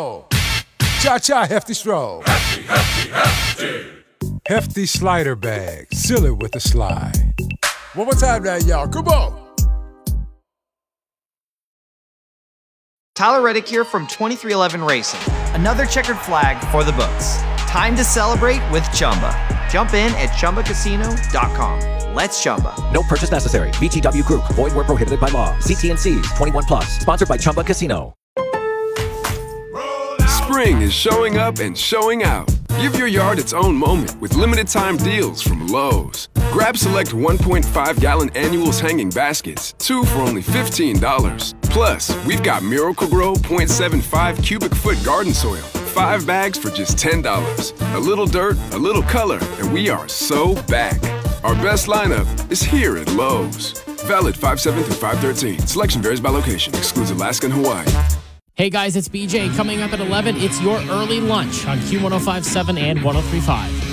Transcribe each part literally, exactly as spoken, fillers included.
roll. Cha-cha, hefty stroll. Hefty, hefty, hefty. Hefty slider bag, seal it with a slide. One more time now, y'all, come on. Tyler Reddick here from twenty-three eleven Racing. Another checkered flag for the books. Time to celebrate with Chumba. Jump in at Chumba Casino dot com. Let's Chumba. No purchase necessary. V G W Group. Void where prohibited by law. See T and C's. twenty-one plus. Sponsored by Chumba Casino. Spring is showing up and showing out. Give your yard its own moment with limited time deals from Lowe's. Grab select one point five gallon annuals hanging baskets, two for only fifteen dollars. Plus, we've got Miracle-Gro point seven five cubic foot garden soil, five bags for just ten dollars. A little dirt, a little color, and we are so back. Our best lineup is here at Lowe's. Valid five seven through five thirteen. Selection varies by location. Excludes Alaska and Hawaii. Hey guys, it's B J. Coming up at eleven, it's your early lunch on Q one oh five point seven and one oh three point five.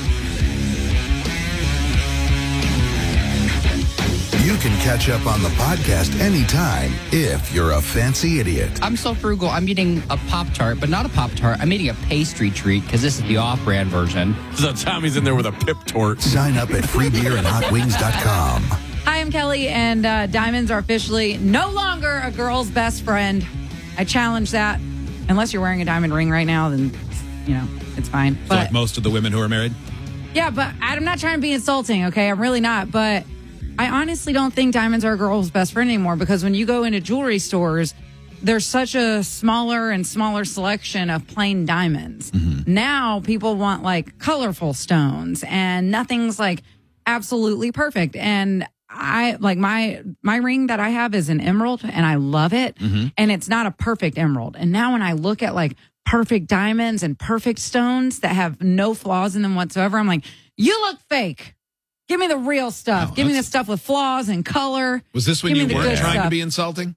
You can catch up on the podcast anytime if you're a fancy idiot. I'm so frugal, I'm eating a Pop-Tart, but not a Pop-Tart. I'm eating a pastry treat because this is the off-brand version. So Tommy's in there with a Pip Tort. Sign up at free beer and hot wings dot com. Hi, I'm Kelly, and uh, diamonds are officially no longer a girl's best friend. I challenge that. Unless you're wearing a diamond ring right now, then, you know, it's fine. So But like most of the women who are married? yeah, but I'm not trying to be insulting, okay? I'm really not. But I honestly don't think diamonds are a girl's best friend anymore, because when you go into jewelry stores, there's such a smaller and smaller selection of plain diamonds. Mm-hmm. Now people want like colorful stones, and nothing's like absolutely perfect. And I like my my ring that I have is an emerald, and I love it. Mm-hmm. And it's not a perfect emerald. And now when I look at like perfect diamonds and perfect stones that have no flaws in them whatsoever, I'm like, you look fake. Give me the real stuff. Oh, Give me the stuff with flaws and color. Was this when Give you weren't trying stuff. to be insulting?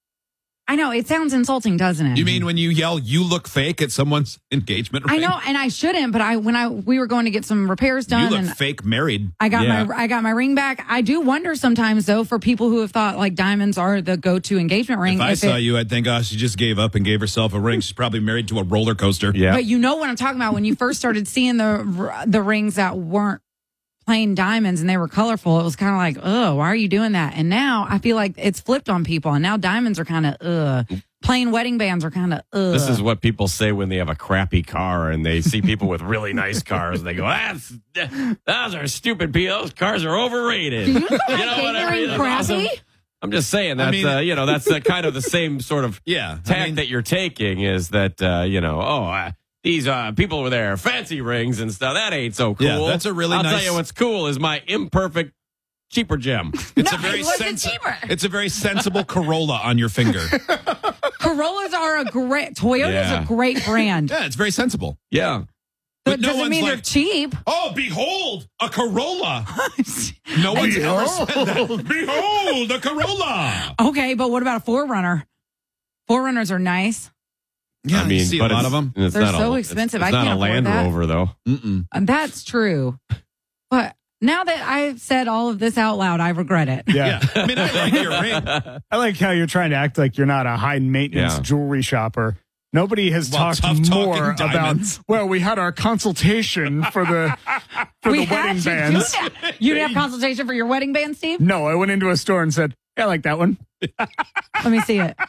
I know, it sounds insulting, doesn't it? You mean when you yell, you look fake at someone's engagement ring? I know, and I shouldn't, but I when I we were going to get some repairs done, You look and fake married. I got Yeah. my I got my ring back. I do wonder sometimes though, for people who have thought like diamonds are the go-to engagement ring. If I saw it, you, I'd think, oh, she just gave up and gave herself a ring. She's probably married to a roller coaster. Yeah. But you know what I'm talking about when you first started seeing the the rings that weren't plain diamonds and they were colorful. It was kind of like, oh, why are you doing that? And now I feel like it's flipped on people, and now diamonds are kind of ugh. Plain wedding bands are kind of ugh. This is what people say when they have a crappy car and they see people with really nice cars. They go, That's, those are stupid people. Those cars are overrated. Do you, You know what I mean? That's crappy? awesome. I'm just saying that's I mean- uh, you know that's uh, kind of the same sort of Yeah. tack I mean, that you're taking is that uh, you know oh uh, these uh, people with their fancy rings and stuff, that ain't so cool. Yeah, that's a really I'll nice- tell you what's cool is my imperfect cheaper gem. it's No, a very it wasn't sensi- cheaper. It's a very sensible Corolla on your finger. Corollas are a great Toyota's Yeah. a great brand. Yeah, it's very sensible. Yeah. But But no doesn't one's mean like, they're cheap. oh, behold, a Corolla. No one's ever said that. Behold, a Corolla. Okay, but what about a Forerunner? Forerunners are nice. Yeah, I mean, you see a but lot it's, of them. It's They're not so a, expensive. It's, it's I not can't a Land afford that. Rover though. Mm-mm. Uh, That's true. But now that I've said all of this out loud, I regret it. Yeah. I mean, I like your ring. I like how you're trying to act like you're not a high maintenance Yeah. jewelry shopper. Nobody has Well, talked tough talking more diamonds. about. Well, we had our consultation for the for we the had wedding to bands. do that. You didn't have consultation for your wedding band, Steve? No, I went into a store and said, "Yeah, I like that one." Let me see it.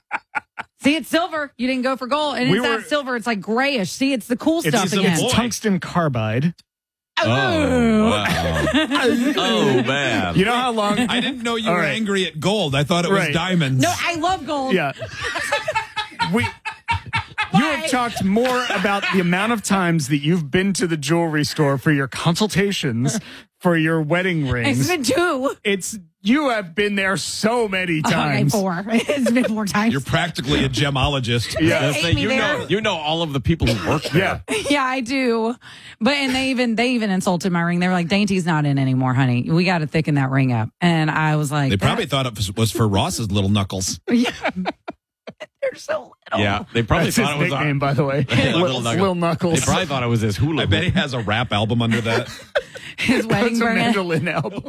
See, it's silver. You didn't go for gold. And We it's were- not silver. It's like grayish. See, it's the cool It's, stuff it's, again. it's tungsten carbide. Oh, wow. Oh, man. You know how long? I didn't know you All were right. angry at gold. I thought it was Right. diamonds. No, I love gold. Yeah. We. You have talked more about the amount of times that you've been to the jewelry store for your consultations for your wedding rings. It's been two. It's you have been there so many Okay, times. four. It's been four times. You're practically a gemologist. Yeah. Just say, Amy you there. know, you know all of the people who work there. Yeah. Yeah, I do. But and they even they even insulted my ring. They were like, "Dainty's not in anymore, honey. We got to thicken that ring up." And I was like, They probably "That- thought it was- was for Ross's little knuckles. yeah. They're so little." Yeah, they probably That's his thought it was nickname, by the way. Little Lil, Knuckle. Lil Knuckles. They probably thought it was his hula I hoop. bet he has a rap album under that. His wedding That's a band. mandolin album.